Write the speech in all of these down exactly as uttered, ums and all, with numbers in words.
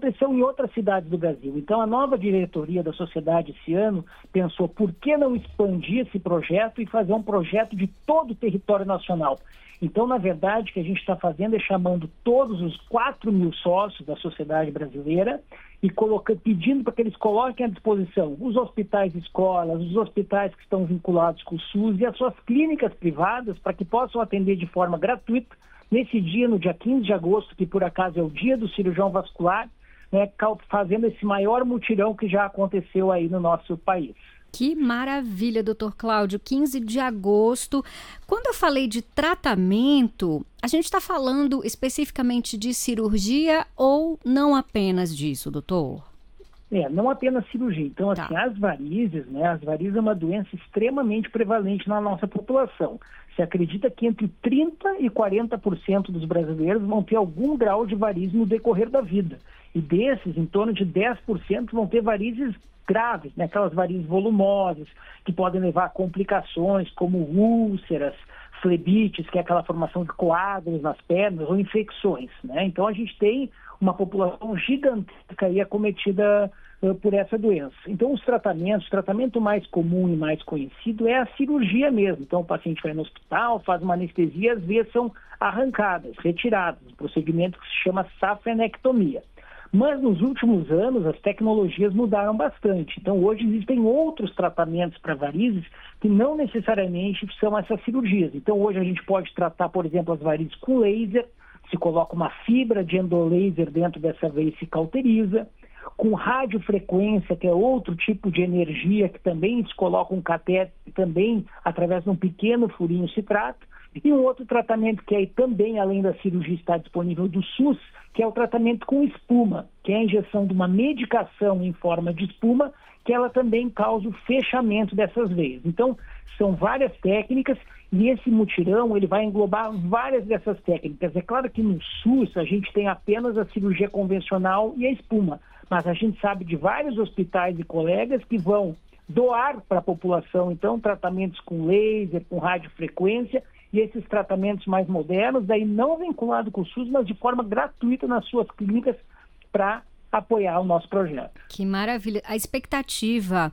expressão em outras cidades do Brasil. Então, a nova diretoria da sociedade esse ano pensou por que não expandir esse projeto e fazer um projeto de todo o território nacional. Então, na verdade, o que a gente está fazendo é chamando todos os quatro mil sócios da sociedade brasileira e colocando, pedindo para que eles coloquem à disposição os hospitais e escolas, os hospitais que estão vinculados com o SUS e as suas clínicas privadas para que possam atender de forma gratuita nesse dia, no dia quinze de agosto, que por acaso é o dia do cirurgião vascular, né, fazendo esse maior mutirão que já aconteceu aí no nosso país. Que maravilha, doutor Cláudio, quinze de agosto. Quando eu falei de tratamento, a gente está falando especificamente de cirurgia ou não apenas disso, doutor? É, não apenas cirurgia. Então, assim, tá. as varizes, né, as varizes é uma doença extremamente prevalente na nossa população. Se acredita que entre trinta por cento e quarenta por cento dos brasileiros vão ter algum grau de varizes no decorrer da vida. E desses, em torno de dez por cento vão ter varizes graves, né? Aquelas varizes volumosas, que podem levar a complicações como úlceras, flebites, que é aquela formação de coágulos nas pernas, ou infecções, né? Então a gente tem uma população gigantesca aí acometida uh, por essa doença. Então os tratamentos, o tratamento mais comum e mais conhecido é a cirurgia mesmo. Então o paciente vai no hospital, faz uma anestesia, às vezes são arrancadas, retiradas, um procedimento que se chama safenectomia. Mas nos últimos anos as tecnologias mudaram bastante. Então hoje existem outros tratamentos para varizes que não necessariamente são essas cirurgias. Então hoje a gente pode tratar, por exemplo, as varizes com laser, se coloca uma fibra de endolaser dentro dessa veia e se cauteriza. Com radiofrequência, que é outro tipo de energia, que também se coloca um catéter, também através de um pequeno furinho se trata. E um outro tratamento que aí também, além da cirurgia, está disponível do SUS, que é o tratamento com espuma, que é a injeção de uma medicação em forma de espuma, que ela também causa o fechamento dessas veias. Então, são várias técnicas e esse mutirão ele vai englobar várias dessas técnicas. É claro que no SUS a gente tem apenas a cirurgia convencional e a espuma, mas a gente sabe de vários hospitais e colegas que vão doar para a população, então, tratamentos com laser, com radiofrequência, e esses tratamentos mais modernos, daí não vinculado com o SUS, mas de forma gratuita nas suas clínicas para apoiar o nosso projeto. Que maravilha. A expectativa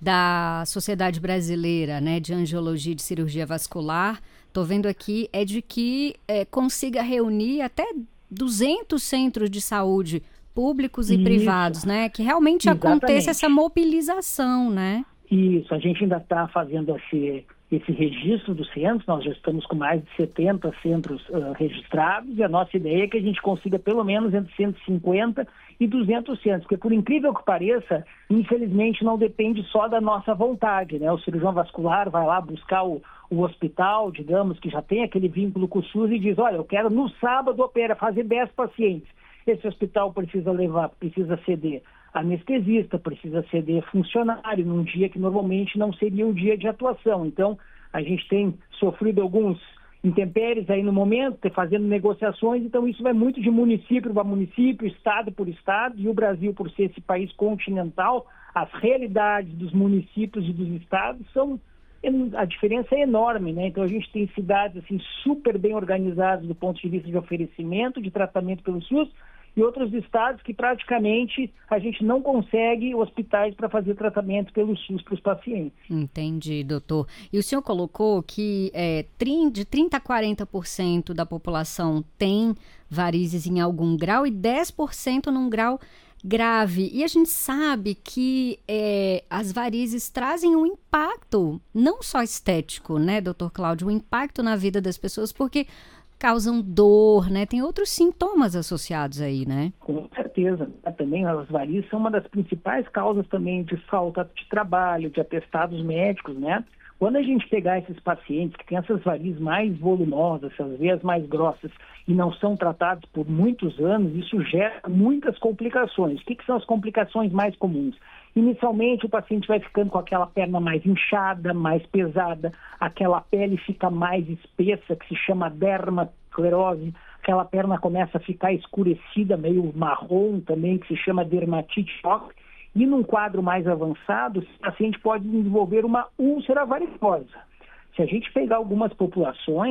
da Sociedade Brasileira, né, de Angiologia e de Cirurgia Vascular, estou vendo aqui, é de que é, consiga reunir até duzentos centros de saúde públicos e Isso. privados, né? Que realmente Exatamente. aconteça essa mobilização, né? Isso, a gente ainda está fazendo esse... esse registro dos centros, nós já estamos com mais de setenta centros uh, registrados e a nossa ideia é que a gente consiga pelo menos entre cento e cinquenta e duzentos centros, porque por incrível que pareça, infelizmente não depende só da nossa vontade, né? O cirurgião vascular vai lá buscar o, o hospital, digamos, que já tem aquele vínculo com o SUS e diz, olha, eu quero no sábado operar, fazer dez pacientes. Esse hospital precisa levar, precisa ceder anestesista, precisa ceder funcionário num dia que normalmente não seria um dia de atuação. Então, a gente tem sofrido alguns intempéries aí no momento, fazendo negociações, então isso vai muito de município para município, estado por estado, e o Brasil, por ser esse país continental, as realidades dos municípios e dos estados são, a diferença é enorme, né? Então a gente tem cidades assim super bem organizadas do ponto de vista de oferecimento, de tratamento pelo SUS, e outros estados que praticamente a gente não consegue hospitais para fazer tratamento pelo SUS para os pacientes. Entendi, doutor. E o senhor colocou que é, de trinta a quarenta por cento da população tem varizes em algum grau e dez por cento num grau grave. E a gente sabe que é, as varizes trazem um impacto, não só estético, né, doutor Cláudio, um impacto na vida das pessoas, porque causam dor, né? Tem outros sintomas associados aí, né? Com certeza. Também as varizes são uma das principais causas também de falta de trabalho, de atestados médicos, né? Quando a gente pegar esses pacientes que têm essas varizes mais volumosas, essas veias mais grossas e não são tratados por muitos anos, isso gera muitas complicações. O que, que são as complicações mais comuns? Inicialmente, o paciente vai ficando com aquela perna mais inchada, mais pesada, aquela pele fica mais espessa, que se chama dermatosclerose, aquela perna começa a ficar escurecida, meio marrom também, que se chama dermatite tópica, e num quadro mais avançado, o paciente pode desenvolver uma úlcera varicosa. Se a gente pegar algumas populações,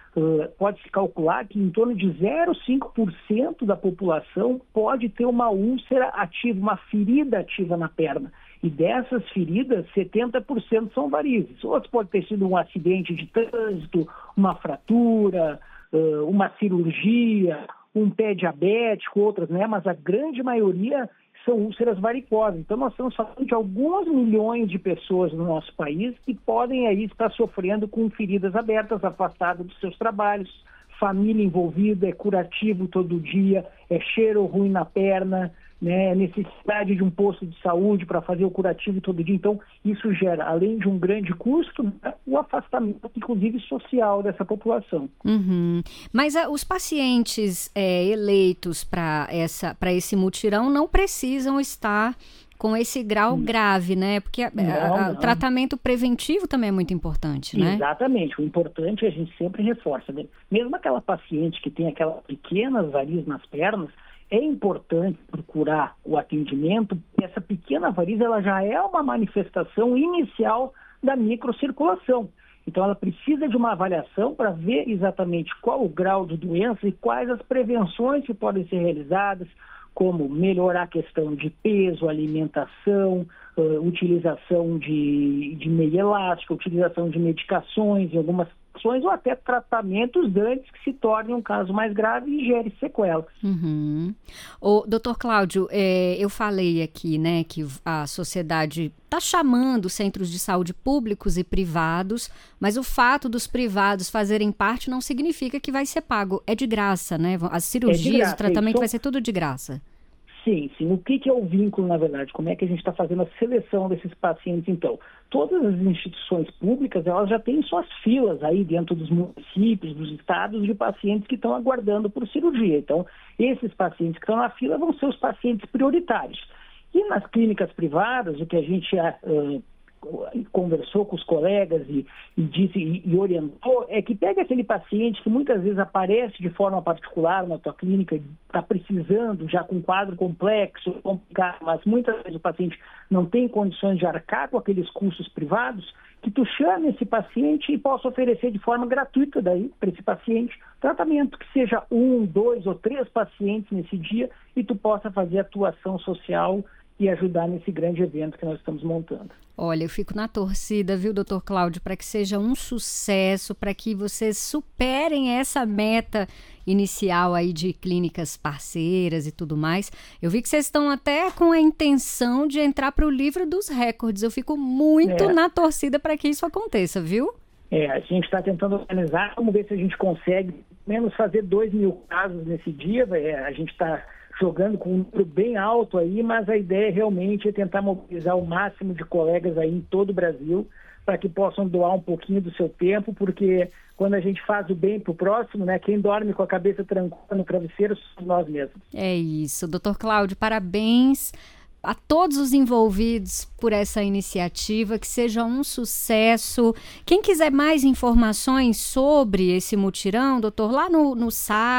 uh, pode-se calcular que em torno de zero vírgula cinco por cento da população pode ter uma úlcera ativa, uma ferida ativa na perna. E dessas feridas, setenta por cento são varizes. Outros pode ter sido um acidente de trânsito, uma fratura, uh, uma cirurgia, um pé diabético, outras, né? Mas a grande maioria são úlceras varicosas. Então, nós estamos falando de alguns milhões de pessoas no nosso país que podem aí estar sofrendo com feridas abertas, afastadas dos seus trabalhos, família envolvida, é curativo todo dia, é cheiro ruim na perna, né, necessidade de um posto de saúde para fazer o curativo todo dia. Então, isso gera, além de um grande custo, né, o afastamento, inclusive, social dessa população. Uhum. Mas uh, os pacientes é, eleitos para essa, para esse mutirão não precisam estar com esse grau hum. grave, né? Porque a, não, a, o tratamento preventivo também é muito importante, né? Exatamente. O importante a gente sempre reforça, né? Mesmo aquela paciente que tem aquelas pequenas varizes nas pernas, é importante procurar o atendimento, porque essa pequena variz ela já é uma manifestação inicial da microcirculação. Então, ela precisa de uma avaliação para ver exatamente qual o grau de doença e quais as prevenções que podem ser realizadas, como melhorar a questão de peso, alimentação, uh, utilização de, de meia elástica, utilização de medicações em algumas situações, ou até tratamentos antes que se torne um caso mais grave e gere sequelas. Uhum. O doutor Cláudio, é, eu falei aqui, né, que a sociedade está chamando centros de saúde públicos e privados, mas o fato dos privados fazerem parte não significa que vai ser pago. É de graça, né? As cirurgias, é de graça, o tratamento então vai ser tudo de graça. Sim, sim. O que, que é o vínculo, na verdade? Como é que a gente está fazendo a seleção desses pacientes, então? Todas as instituições públicas, elas já têm suas filas aí dentro dos municípios, dos estados, de pacientes que estão aguardando por cirurgia. Então, esses pacientes que estão na fila vão ser os pacientes prioritários. E nas clínicas privadas, o que a gente uh, conversou com os colegas e, e disse e, e orientou é que pega aquele paciente que muitas vezes aparece de forma particular na tua clínica, está precisando, já com um quadro complexo, complicado, mas muitas vezes o paciente não tem condições de arcar com aqueles custos privados, que tu chame esse paciente e possa oferecer de forma gratuita daí para esse paciente tratamento, que seja um, dois ou três pacientes nesse dia e tu possa fazer atuação social e ajudar nesse grande evento que nós estamos montando. Olha, eu fico na torcida, viu, doutor Cláudio, para que seja um sucesso, para que vocês superem essa meta inicial aí de clínicas parceiras e tudo mais. Eu vi que vocês estão até com a intenção de entrar para o livro dos recordes. Eu fico muito é. na torcida para que isso aconteça, viu? É, a gente está tentando organizar, vamos ver se a gente consegue pelo menos fazer dois mil casos nesse dia. É, a gente está jogando com um número bem alto aí, mas a ideia realmente é tentar mobilizar o máximo de colegas aí em todo o Brasil para que possam doar um pouquinho do seu tempo, porque quando a gente faz o bem para o próximo, né, quem dorme com a cabeça tranquila no travesseiro somos nós mesmos. É isso. doutor Cláudio, parabéns a todos os envolvidos por essa iniciativa, que seja um sucesso. Quem quiser mais informações sobre esse mutirão, doutor, lá no, no site,